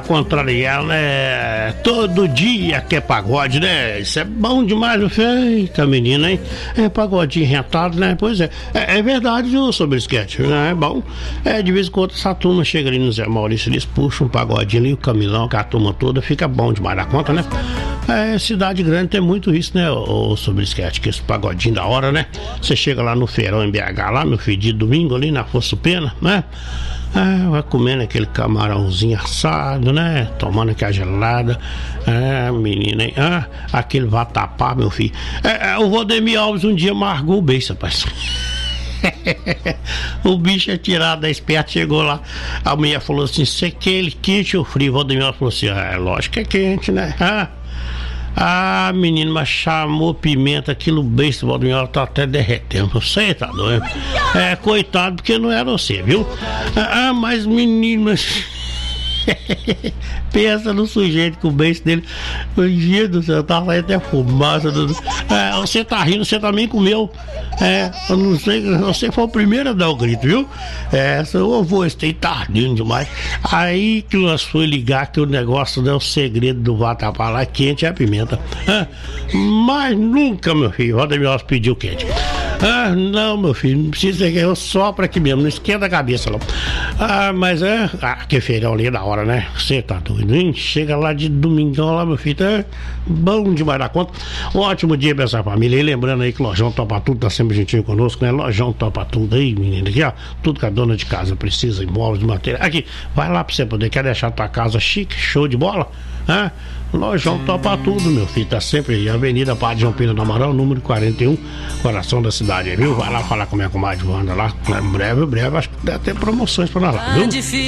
contrariar, né? Todo dia que é pagode, né? Isso é bom demais, meu filho. Eita, menina, hein? É pagodinho rentado, né? Pois é. É verdade, viu, sobre sketch, né? É bom. De vez em quando essa turma chega ali no Zé Maurício, eles puxam um pagodinho ali, o Camilão, com a turma toda, fica bom demais da conta, né? Cidade grande tem muito isso, né? Sobre sketch, que esse pagodinho da hora, né? Você chega lá no feirão em BH, lá, meu filho, de domingo ali na Força Pena, né? Vai comendo aquele camarãozinho assado, né? Tomando aquela gelada. Menina, hein? Aquele vatapá, meu filho. O Valdemir Alves um dia amargou o beijo, rapaz. O bicho é tirado da esperta, chegou lá. A mulher falou assim: você quer ele quente ou frio? O Valdemir Alves falou assim: lógico que é quente, né? Menino, mas chamou pimenta, aquilo besta, o Valdemir tá até derretendo. Você tá doido? Coitado, porque não era você, viu? Mas menino, pensa no sujeito com o beijo dele. Gente do céu, tá saindo até fumaça. Você tá rindo, você também comeu. Eu não sei, você foi o primeiro a dar o grito, viu? Seu avô, esse tá rindo demais. Aí que nós foi ligar que o negócio, né, o segredo do vatapá lá quente é a pimenta. Mas nunca, meu filho, o Valdemir Alves pediu quente. Não, meu filho, não precisa que eu sopro aqui mesmo, não esquenta a cabeça, não. Mas que feirão ali é da hora, né? Você tá doido, hein? Chega lá de domingão lá, meu filho, tá bom demais da conta. Um ótimo dia pra essa família. E lembrando aí que o Lojão Topa Tudo tá sempre gentil conosco, né? Lojão Topa Tudo aí, menino, aqui, ó, tudo que a dona de casa precisa, imóveis, matéria. Aqui, vai lá pra você poder, quer deixar tua casa chique, show de bola? Lojão Topa Tudo, meu filho, tá sempre aí, Avenida Padre João Pina do Amaral, número 41, coração da cidade, viu? Vai lá falar com a minha comadre Wanda lá, breve, acho que deve ter promoções pra nós lá, viu?